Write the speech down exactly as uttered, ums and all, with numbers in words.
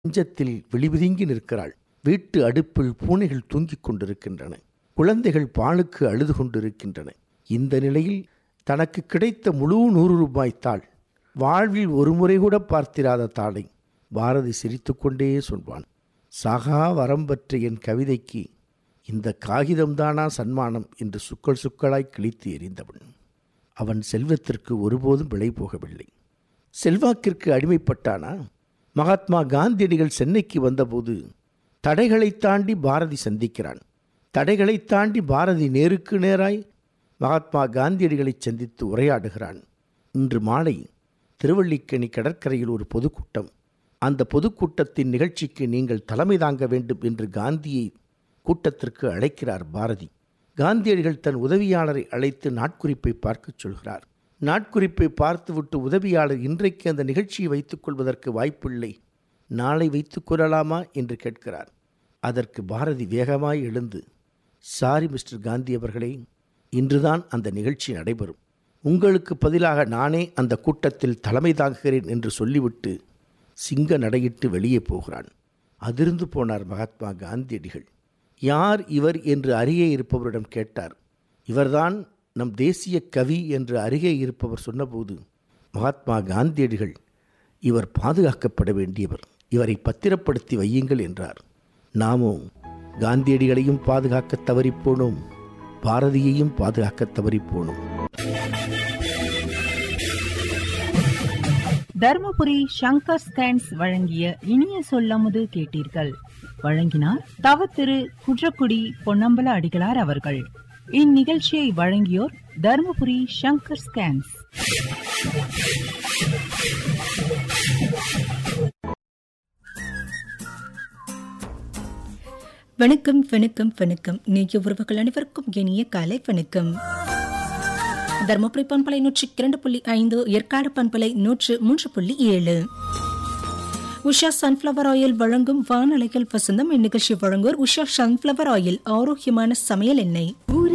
நெஞ்சத்தில் விழிவிதுங்கி நிற்கிறாள். வீட்டு அடுப்பில் பூனைகள் தூங்கிக் கொண்டிருக்கின்றன. குழந்தைகள் பாலுக்கு அழுது கொண்டிருக்கின்றன. இந்த நிலையில் தனக்கு கிடைத்த முழு நூறு ரூபாய் தாள், வாழ்வில் ஒருமுறை கூட பார்த்திராத தாளை பாரதி சிரித்துக்கொண்டே சொல்வான். சாகா வரம் பெற்ற என் கவிதைக்கு இந்த காகிதம்தானா சன்மானம் என்று சுக்கள் சுக்களாய் கிழித்து எறிந்தவன். அவன் செல்வத்திற்கு ஒருபோதும் விலை போகவில்லை. செல்வாக்கிற்கு அடிமைப்பட்டானா? மகாத்மா காந்தியடிகள் சென்னைக்கு வந்தபோது தடைகளை தாண்டி பாரதி சந்திக்கிறான். தடைகளை தாண்டி பாரதி நேருக்கு நேராய் மகாத்மா காந்தியடிகளை சந்தித்து உரையாடுகிறான். இன்று மாலை திருவல்லிக்கேணி கடற்கரையில் ஒரு பொதுக்கூட்டம். அந்த பொதுக்கூட்டத்தின் நிகழ்ச்சிக்கு நீங்கள் தலைமை தாங்க வேண்டும் என்று காந்தியை கூட்டத்திற்கு அழைக்கிறார் பாரதி. காந்தியடிகள் தன் உதவியாளரை அழைத்து நாட்குறிப்பை பார்க்கச் சொல்கிறார். நாட்குறிப்பை பார்த்துவிட்டு உதவியாளர் இன்றைக்கு அந்த நிகழ்ச்சியை வைத்துக் கொள்வதற்கு வாய்ப்பில்லை, நாளை வைத்துக் கொள்ளலாமா என்று கேட்கிறார். அதற்கு பாரதி வேகமாய் எழுந்து, சாரி மிஸ்டர் காந்தி அவர்களே, இன்றுதான் அந்த நிகழ்ச்சி நடைபெறும். உங்களுக்கு பதிலாக நானே அந்த கூட்டத்தில் தலைமை தாங்குகிறேன் என்று சொல்லிவிட்டு சிங்க நடையிட்டு வெளியே போகிறான். அதிர்ந்து போனார் மகாத்மா காந்தியடிகள். யார் இவர் என்று அருகே இருப்பவரிடம் கேட்டார். இவர்தான் நம் தேசிய கவி என்று அருகே இருப்பவர் சொன்னபோது மகாத்மா காந்தியடிகள், இவர் பாதுகாக்கப்பட வேண்டியவர், இவரை பத்திரப்படுத்தி வையுங்கள் என்றார். நாமோ காந்தியடிகளையும் பாதுகாக்க தவறிப்போனோம், பாரதியையும் பாதுகாக்க தவறிப்போனோம். தர்மபுரி சங்கர் ஸ்கேன்ஸ் வழங்கிய இனிய சொல்லமுது கேட்டீர்கள். வழங்கினார் தவ திரு குற்றக்குடி பொன்னம்பல அடிகளார் அவர்கள். இந்நிகழ்ச்சியை வழங்கியோர் தர்மபுரி சங்கர் ஸ்கேன்ஸ். வணக்கம் வணக்கம் வணக்கம். நீங்க உறவுகள் அனைவருக்கும் இனிய காலை வணக்கம். தர்மபுரி பண்பலை நூற்றி இரண்டு புள்ளி ஐந்து, ஏற்காடு பண்பலை நூற்று மூன்று புள்ளி ஏழு. உஷா சன்ஃபிளவர் ஆயில் வழங்கும் வானலைகள் வசந்தம். இந்நிகழ்ச்சி வழங்குவோர் உஷா சன்ஃபிளவர் ஆயில், ஆரோக்கியமான சமையல் எண்ணெய்.